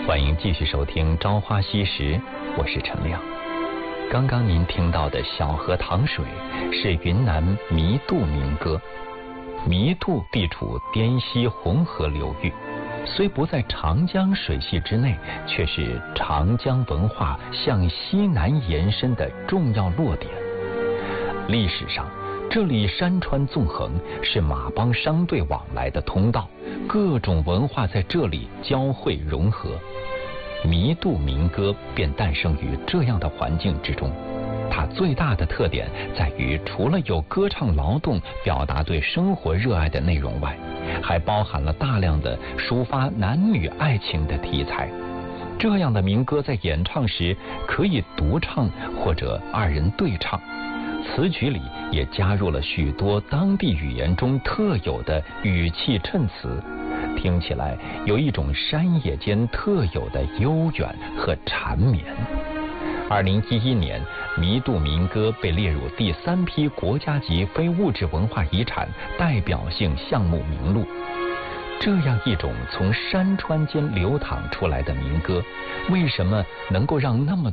欢迎继续收听《朝花夕拾》，我是陈亮。刚刚您听到的《小河淌水》是云南弥渡民歌。弥渡地处滇西红河流域，虽不在长江水系之内，却是长江文化向西南延伸的重要落点。历史上，这里山川纵横，是马帮商队往来的通道，各种文化在这里交汇融合。弥渡民歌便诞生于这样的环境之中。它最大的特点在于，除了有歌唱劳动表达对生活热爱的内容外，还包含了大量的抒发男女爱情的题材。这样的民歌在演唱时可以独唱或者二人对唱，词曲里也加入了许多当地语言中特有的语气衬词，听起来有一种山野间特有的悠远和缠绵。2011年，弥渡民歌被列入第3批国家级非物质文化遗产代表性项目名录。这样一种从山川间流淌出来的民歌，为什么能够让那么